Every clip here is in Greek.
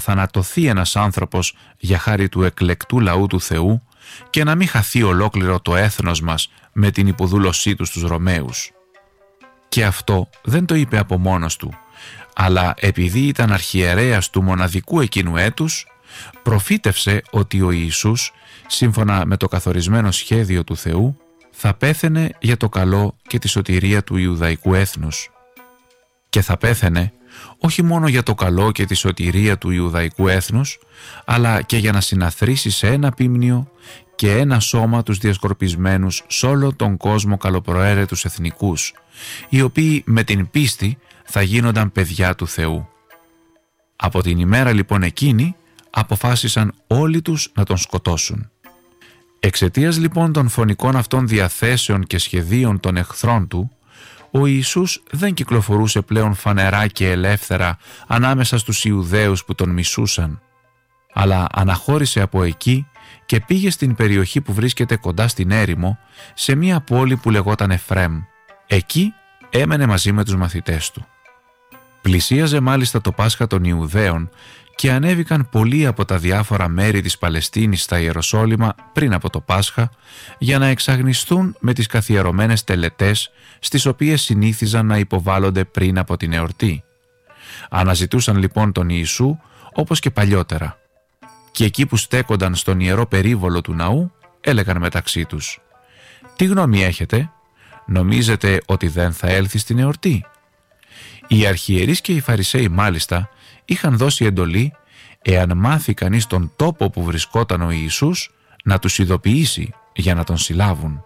θανατωθεί ένας άνθρωπος για χάρη του εκλεκτού λαού του Θεού και να μην χαθεί ολόκληρο το έθνος μας με την υποδούλωσή του στους Ρωμαίους. Και αυτό δεν το είπε από μόνος του, αλλά επειδή ήταν αρχιερέας του μοναδικού εκείνου έτους, προφήτευσε ότι ο Ιησούς, σύμφωνα με το καθορισμένο σχέδιο του Θεού, θα πέθαινε για το καλό και τη σωτηρία του Ιουδαϊκού έθνους. Και θα πέθαινε όχι μόνο για το καλό και τη σωτηρία του Ιουδαϊκού έθνους, αλλά και για να συναθρήσει σε ένα πίμνιο και ένα σώμα τους διασκορπισμένους σ' όλο τον κόσμο καλοπροαίρετους εθνικούς, οι οποίοι με την πίστη θα γίνονταν παιδιά του Θεού. Από την ημέρα λοιπόν εκείνη αποφάσισαν όλοι τους να τον σκοτώσουν. Εξαιτίας λοιπόν των φωνικών αυτών διαθέσεων και σχεδίων των εχθρών του, ο Ιησούς δεν κυκλοφορούσε πλέον φανερά και ελεύθερα ανάμεσα στους Ιουδαίους που τον μισούσαν, αλλά αναχώρησε από εκεί και πήγε στην περιοχή που βρίσκεται κοντά στην έρημο, σε μια πόλη που λεγόταν Εφραίμ. Εκεί έμενε μαζί με τους μαθητές του. Πλησίαζε μάλιστα το Πάσχα των Ιουδαίων και ανέβηκαν πολλοί από τα διάφορα μέρη της Παλαιστίνης στα Ιεροσόλυμα πριν από το Πάσχα για να εξαγνιστούν με τις καθιερωμένες τελετές στις οποίες συνήθιζαν να υποβάλλονται πριν από την εορτή. Αναζητούσαν λοιπόν τον Ιησού όπως και παλιότερα. Και εκεί που στέκονταν στον ιερό περίβολο του ναού έλεγαν μεταξύ τους: «Τι γνώμη έχετε? Νομίζετε ότι δεν θα έλθει στην εορτή?» Οι αρχιερείς και οι Φαρισαίοι μάλιστα είχαν δώσει εντολή, εάν μάθει κανείς τον τόπο που βρισκόταν ο Ιησούς, να τους ειδοποιήσει για να τον συλλάβουν.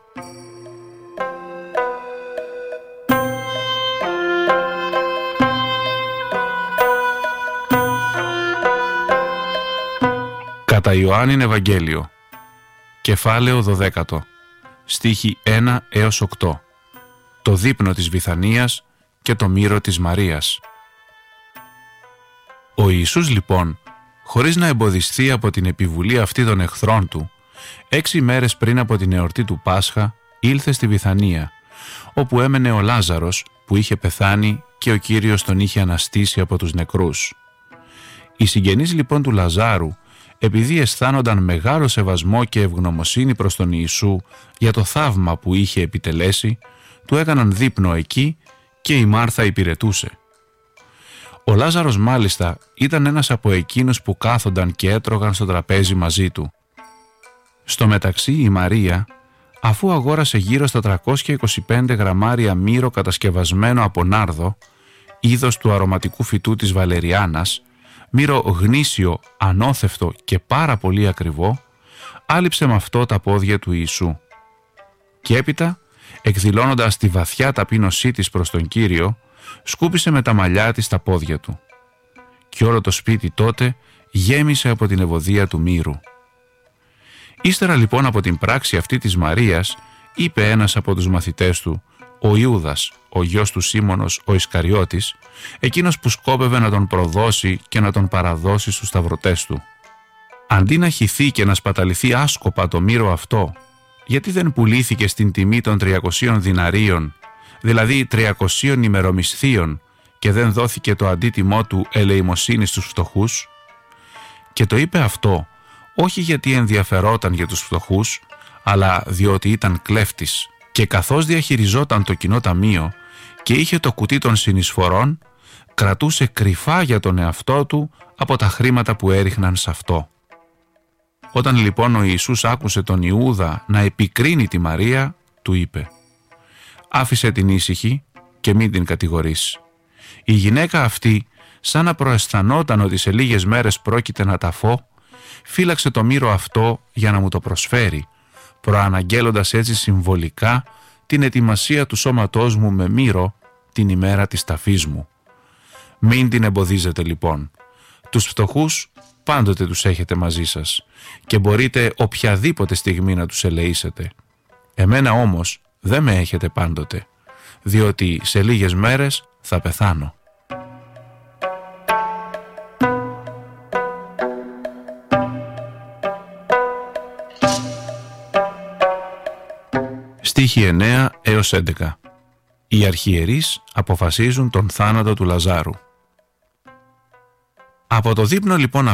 Κατά Ιωάννην Ευαγγέλιο, κεφάλαιο 12, στίχοι 1 έως 8, το δείπνο της Βηθανίας και το μύρο της Μαρίας. Ο Ιησούς λοιπόν, χωρίς να εμποδιστεί από την επιβουλή αυτή των εχθρών του, 6 μέρες πριν από την εορτή του Πάσχα, ήλθε στη Βηθανία, όπου έμενε ο Λάζαρος που είχε πεθάνει και ο Κύριος τον είχε αναστήσει από τους νεκρούς. Οι συγγενείς λοιπόν του Λαζάρου, επειδή αισθάνονταν μεγάλο σεβασμό και ευγνωμοσύνη προς τον Ιησού για το θαύμα που είχε επιτελέσει, του έκαναν δείπνο εκεί και η Μάρθα υπηρετούσε. Ο Λάζαρος μάλιστα ήταν ένας από εκείνους που κάθονταν και έτρωγαν στο τραπέζι μαζί του. Στο μεταξύ η Μαρία, αφού αγόρασε γύρω στα 325 γραμμάρια μύρο κατασκευασμένο από νάρδο, είδος του αρωματικού φυτού της βαλεριάνας, μύρο γνήσιο, ανώθευτο και πάρα πολύ ακριβό, άλυψε με αυτό τα πόδια του Ιησού. Και έπειτα, εκδηλώνοντας τη βαθιά ταπείνωσή της προς τον Κύριο, σκούπισε με τα μαλλιά της τα πόδια του. Και όλο το σπίτι τότε γέμισε από την ευωδία του μύρου. Ύστερα λοιπόν από την πράξη αυτή της Μαρίας, είπε ένας από τους μαθητές του, ο Ιούδας, ο γιος του Σίμωνος ο Ισκαριώτης, εκείνος που σκόπευε να τον προδώσει και να τον παραδώσει στους σταυρωτές του: «Αντί να χυθεί και να σπαταληθεί άσκοπα το μύρο αυτό, γιατί δεν πουλήθηκε στην τιμή των 300 διναρίων, δηλαδή 300 ημερομισθίων, και δεν δόθηκε το αντίτιμό του ελεημοσύνη στους φτωχούς?» Και το είπε αυτό όχι γιατί ενδιαφερόταν για τους φτωχούς, αλλά διότι ήταν κλέφτης, και καθώς διαχειριζόταν το κοινό ταμείο και είχε το κουτί των συνεισφορών, κρατούσε κρυφά για τον εαυτό του από τα χρήματα που έριχναν σε αυτό. Όταν λοιπόν ο Ιησούς άκουσε τον Ιούδα να επικρίνει τη Μαρία, του είπε: «Άφησε την ήσυχη και μην την κατηγορείς. Η γυναίκα αυτή, σαν να προαισθανόταν ότι σε λίγες μέρες πρόκειται να ταφώ, φύλαξε το μύρο αυτό για να μου το προσφέρει, προαναγγέλλοντας έτσι συμβολικά την ετοιμασία του σώματός μου με μύρο την ημέρα της ταφής μου. Μην την εμποδίζετε λοιπόν. Τους φτωχούς πάντοτε τους έχετε μαζί σας και μπορείτε οποιαδήποτε στιγμή να τους ελεήσετε. Εμένα όμως δεν με έχετε πάντοτε, διότι σε λίγες μέρες θα πεθάνω». Στίχοι 9 έως 11. Οι αρχιερείς αποφασίζουν τον θάνατο του Λαζάρου. Από το δείπνο λοιπόν